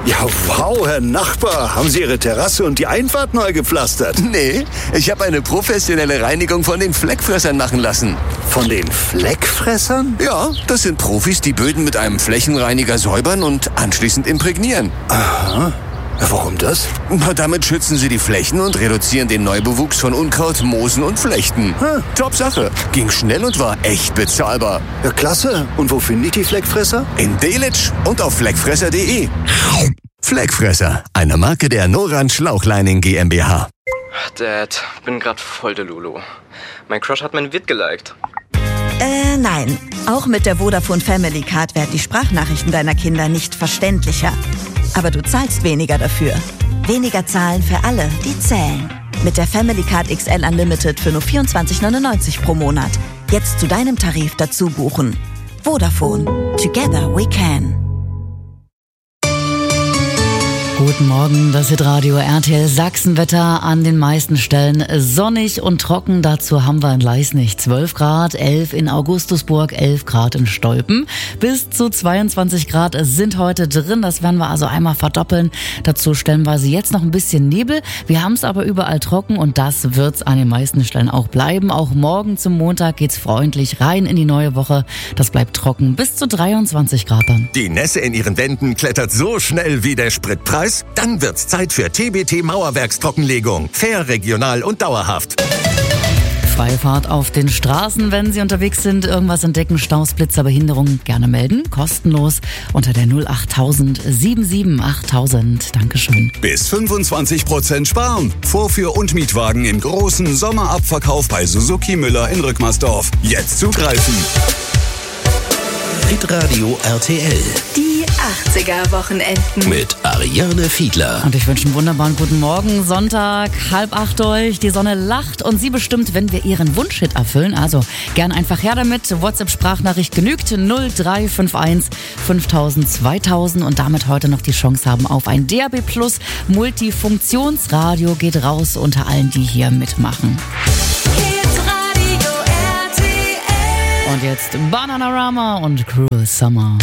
Ja, wow, Herr Nachbar. Haben Sie Ihre Terrasse und die Einfahrt neu gepflastert? Nee, ich habe eine professionelle Reinigung von den Fleckfressern machen lassen. Von den Fleckfressern? Ja, das sind Profis, die Böden mit einem Flächenreiniger säubern und anschließend imprägnieren. Aha. Warum das? Damit schützen sie die Flächen und reduzieren den Neubewuchs von Unkraut, Moosen und Flechten. Top Sache. Ging schnell und war echt bezahlbar. Ja, klasse. Und wo finde ich die Fleckfresser? In Delitzsch und auf fleckfresser.de. Fleckfresser, eine Marke der Noran Schlauchleining GmbH. Dad, bin grad voll der Lulu. Mein Crush hat mein Vid geliked. Nein. Auch mit der Vodafone Family Card werden die Sprachnachrichten deiner Kinder nicht verständlicher. Aber du zahlst weniger dafür. Weniger zahlen für alle, die zählen. Mit der Family Card XL Unlimited für nur 24,99 pro Monat. Jetzt zu deinem Tarif dazu buchen. Vodafone. Together we can. Guten Morgen, das Hitradio RTL Sachsenwetter, an den meisten Stellen sonnig und trocken. Dazu haben wir in Leisnig 12 Grad, 11 in Augustusburg, 11 Grad in Stolpen. Bis zu 22 Grad sind heute drin, das werden wir also einmal verdoppeln. Dazu stellenweise jetzt noch ein bisschen Nebel. Wir haben es aber überall trocken und das wird's an den meisten Stellen auch bleiben. Auch morgen zum Montag geht's freundlich rein in die neue Woche. Das bleibt trocken bis zu 23 Grad dann. Die Nässe in Ihren Wänden klettert so schnell wie der Spritpreis? Dann wird's Zeit für TBT Mauerwerkstrockenlegung. Fair, regional und dauerhaft. Freie Fahrt auf den Straßen, wenn Sie unterwegs sind, irgendwas entdecken, Staus, Blitzer, Behinderungen, gerne melden. Kostenlos unter der 08000 77 8000. Dankeschön. Bis 25% sparen. Vorführ- und Mietwagen im großen Sommerabverkauf bei Suzuki Müller in Rückmarsdorf. Jetzt zugreifen. Hitradio RTL. Die 80er-Wochenenden. Mit Ariane Fiedler. Und ich wünsche einen wunderbaren guten Morgen. Sonntag, 7:30 euch. Die Sonne lacht und sie bestimmt, wenn wir ihren Wunschhit erfüllen. Also gern einfach her damit. WhatsApp-Sprachnachricht genügt. 0351 5000 2000. Und damit heute noch die Chance haben auf ein DAB+ Multifunktionsradio. Geht raus unter allen, die hier mitmachen. Und jetzt Bananarama und Cruel Summer.